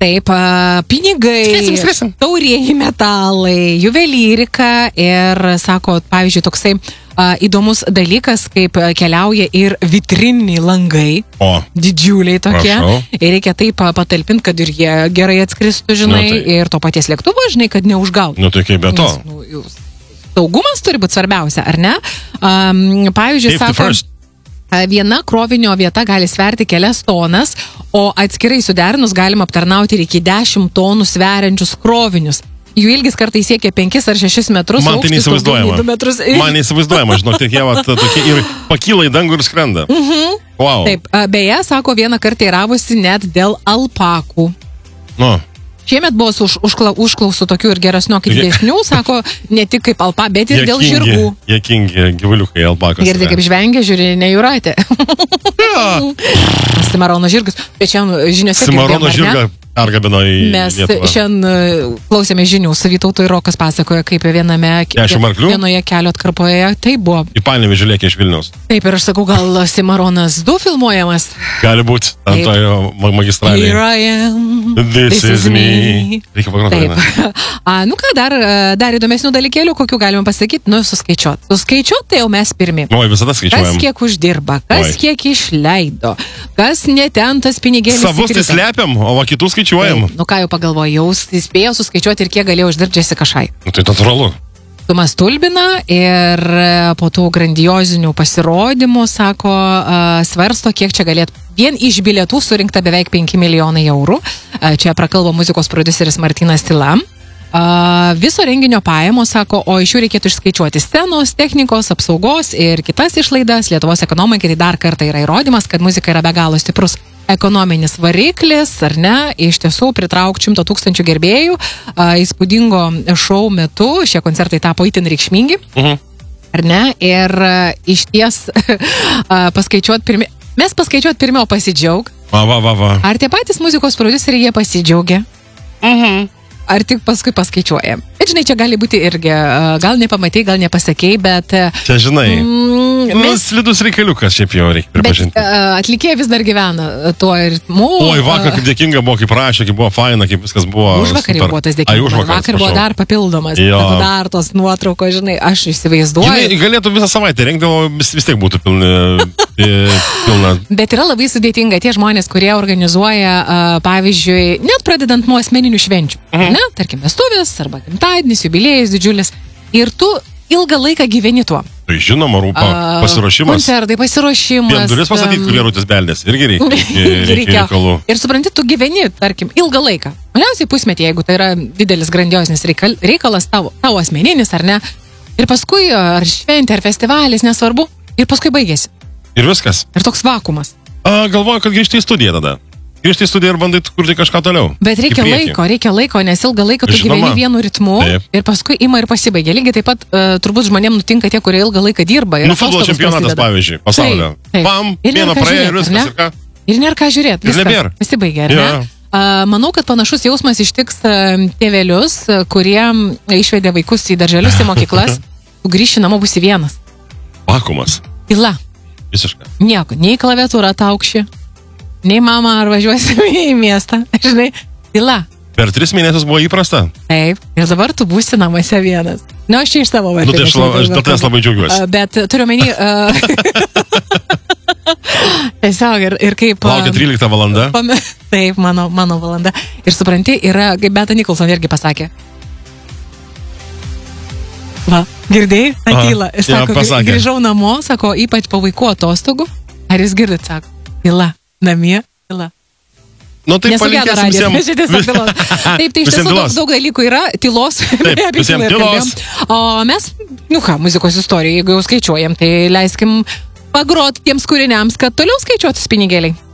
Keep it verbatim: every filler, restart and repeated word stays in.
Taip, pinigai, Skėsim, skėsim. taurieji metalai, juvelyrika ir, sako, pavyzdžiui, toksai a, įdomus dalykas, kaip keliauja ir vitrininiai langai. O. Didžiuliai tokie. Prašau. Ir reikia taip patalpinti, kad ir jie gerai atskristų, žinai, Nu, tai. ir to paties lėktuvo, žinai, kad neužgautų. Nu, tai kaip be to. Nes, nu, jūs- saugumas turi būti svarbiausia, ar ne? Um, pavyzdžiui, Safety sako, first. viena krovinio vieta gali sverti kelias tonas, o atskirai suderinus galima aptarnauti ir iki dešimt tonų sveriančius krovinius. Jų ilgis kartais siekia penkis ar šešis metrus, Man tai aukštis daugiau nei du neįsivaizduojama. metrus. Man neįsivaizduojama, žinok, tik jie vat, tokie ir pakyla į dangų ir skrenda. Mhm. Wow. Taip, a, beje, sako, vieną kartą įravusi net dėl alpakų. Nu, Šiemet buvo už, užkla, užklausų tokių ir geresnių, kaip Jie- didesnių, sako, ne tik kaip alpa, bet ir dėl žirgų. Jėkingi gyvuliukai alpakos. Girdi, kaip žvengia, žiūri, ne Jūratė. Simarono žirgas. Bet šiandien žiniuose Simarono girdėjom, ar ne? žirgą pergabino į Mes Lietuvą. šiandien klausėme žinių su Vytautu ir Rokas pasakoja, kaip viename Dešimt arklių? vienoje kelio atkarpoje. Tai buvo. Į Panevėžį lėkė iš Vilniaus. Taip, ir aš sakau, gal Simaronas du filmuojamas. Gali būti ant Taip. tojo ma- magistralėje. Here I am. This is me. Reikia pagroti. Taip. A, nu ką, dar, dar įdomesnių dalykėlių, kokių galima pasakyti, nu, suskaičiuot. Suskaičiuot, tai jau mes pirmi. Oi, visada Kas skaičiuojam. kiek uždirba, kas Oi. kiek išleido, kas neten tas pinigėlis. Savus tai įkrito. slepiam, o va kitus skaičiuojam. Taip, nu ką jau pagalvoju, jau spėjo suskaičiuoti ir kiek galėjo uždirbti Jessica Shy. Nu, tai natūralu. Tumas Tulbina ir e, po tų grandiozinių pasirodymų, sako, a, svarsto, kiek čia galėtų. Vien iš bilietų surinkta beveik penki milijonai eurų. A, Čia prakalbo muzikos prodiuseris Martynas Tyla. A, Viso renginio pajamos, sako, o iš jų reikėtų išskaičiuoti scenos, technikos, apsaugos ir kitas išlaidas. Lietuvos ekonomikai tai dar kartą yra įrodymas, kad muzika yra be galo stiprus ekonominis variklis, ar ne, iš tiesų pritrauk šimto tūkstančių gerbėjų. A, Įspūdingo šou metu šie koncertai tapo itin reikšmingi, Mhm. ar ne, ir a, iš ties a, paskaičiuot pirmi... Mes paskaičiuot pirmiau pasidžiaug. Va, va, va, va. Ar tie patys muzikos prodiuseriai jie pasidžiaugia? Mhm. Ar tik paskui paskaičiuoja? Bet žinai, čia gali būti irgi, a, gal nepamatei, gal nepasakei, bet... a, Čia žinai. Mm, Nu, mes, slidus reikaliukas šiaip jau reikia bet pripažinti. a, atlikėja vis dar gyvena tuo ritmu. Oi, vakar a, kaip dėkinga buvo, kaip rašė, kaip buvo faina, kaip viskas buvo. Užvakar jau super. buvo tas Ai, dėkingas. užvakar, Vakar buvo atsiprašau. dar papildomas. Jo. Sako, dar tos nuotraukos, žinai, aš įsivaizduoju. Jinai galėtų visą savaitę rengdavo, vis, vis tiek būtų pilna. pilna. Bet yra labai sudėtinga tie žmonės, kurie organizuoja, a, pavyzdžiui, net pradedant nuo asmeninių švenčių. Mhm. Ne, tarkim, vestuvės arba gimtadienis, jubiliejus didžiulis. Ir tu ilgą laiką gyveni tuo. Tai žinoma, rūpa, A, pasiruošimas. Koncertai, pasiruošimas. Jam duris pasakyti, em, kurie rūtis beldės. Irgi reikia, reikia, reikia reikia. reikalų. Ir supranti, tu gyveni, tarkim, ilgą laiką. Mažiausiai pusmetį, jeigu tai yra didelis grandiosinis reikal, reikalas tavo, tavo asmeninis, ar ne. Ir paskui, ar šventė, ar festivalis, nesvarbu. Ir paskui baigėsi. Ir viskas. Ir toks vakumas. A, galvoju, kad grįžti į studiją tada. Grįžti į studiją ir bandai kurti kažką toliau. Bet reikia Į priekį. laiko, reikia laiko, nes ilgą laiką tu Žinoma. gyveni vienu ritmu. Taip. Ir paskui ima ir pasibaigia. Lygiai taip pat uh, turbūt žmonėms nutinka tie, kurie ilgą laiką dirba. ir Nu, futbolo atostogos čempionatas, prasideda. pavyzdžiui, pasaulio. Taip, taip. Pam, Ir nėra vieną ką praėjo ir žiūrėt, viskas. ar Ir ką? Ir nėra ką žiūrėti. Ir nebėra. Pasibaigia, ar Jo. ne? Uh, manau, kad panašus jausmas ištiks uh, tėvelius, uh, kurie išvedė vaikus į darželius, į mokyklas. Tu grįši namo, būsi vienas. Vakumas. Tyla. Visiškai. Nieko. Nei klaviatūra taukši, nei mama ar važiuosime į miestą. Žinai, tyla. Per tris mėnesius buvo įprasta. Taip. Ir dabar tu būsi namuose vienas. Na, aš čia iš savo Nu, tai aš, la- aš dėl tavęs labai džiaugiuosi. Uh, bet turiu menį... Uh, tiesiog ir, ir kaip... Laukia trylikta valanda. Pame... Taip, mano, mano valanda. Ir supranti, yra, kaip Beta Nicholson irgi pasakė. Va, girdėjai? Atyla. Aha, Sako, jo, pasakė. grįžau namo, sako, ypač po vaikų atostogų. Ar jūs girdit, sako, tyla, namie, tyla. Nu, tai Nesugedo palinkėsim radijas, visiems. mes čia tiesiog tylos. Taip, tai iš Visiems tiesų daug, tylos. daug dalykų yra, tylos. Taip, apie visiems tylą ir tylos. kalbėjom. O mes, nu ką, muzikos istoriją, jeigu jau skaičiuojam, tai leiskim pagrot tiems kūriniams, kad toliau skaičiuotis pinigėliai.